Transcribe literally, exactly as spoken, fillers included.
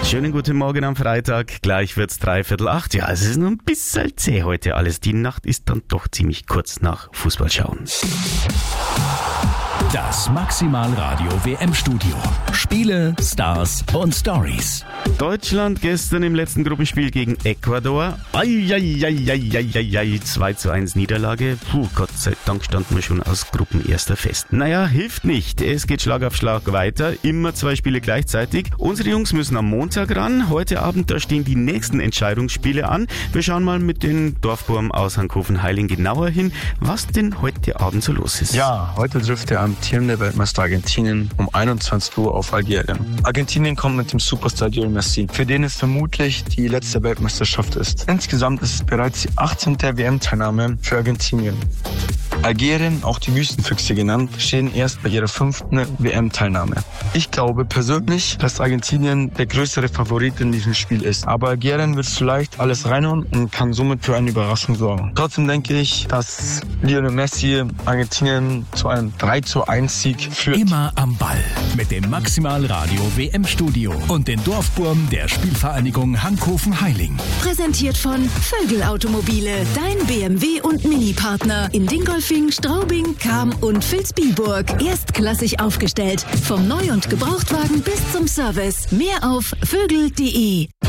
Schönen guten Morgen am Freitag. Gleich wird's dreiviertel acht. Ja, es ist noch ein bisschen zäh heute alles. Die Nacht ist dann doch ziemlich kurz nach Fußballschauen. Das Maximalradio W M-Studio. Spiele, Stars und Stories. Deutschland gestern im letzten Gruppenspiel gegen Ecuador. Eieieiei, zwei zu eins Niederlage. Puh, Gott sei Dank standen wir schon als Gruppenerster fest. Naja, hilft nicht. Es geht Schlag auf Schlag weiter. Immer zwei Spiele gleichzeitig. Unsere Jungs müssen am Montag ran. Heute Abend, da stehen die nächsten Entscheidungsspiele an. Wir schauen mal mit den Dorfburm aus Hankhofen-Heiling genauer hin, was denn heute Abend so los ist. Ja, heute trifft der amtierende Weltmeister Argentinien um einundzwanzig Uhr auf Algerien. Argentinien kommt mit dem Superstar Lionel Messi, für den es vermutlich die letzte Weltmeisterschaft ist. Insgesamt ist es bereits die achtzehnte W M-Teilnahme für Argentinien. Algerien, auch die Wüstenfüchse genannt, stehen erst bei ihrer fünften W M-Teilnahme. Ich glaube persönlich, dass Argentinien der größere Favorit in diesem Spiel ist. Aber Algerien wird vielleicht alles reinhauen und kann somit für eine Überraschung sorgen. Trotzdem denke ich, dass Lionel Messi Argentinien zu einem drei zu eins Sieg führt. Immer am Ball mit dem Maximalradio W M-Studio und den Dorfburm der Spielvereinigung Hankhofen-Heiling. Präsentiert von Vögel Automobile, dein B M W und Mini-Partner in Dingolfing, Straubing, Cham und Vilsbiburg. Erstklassig aufgestellt, vom Neu- und Gebrauchtwagen bis zum Service. Mehr auf vögel punkt de.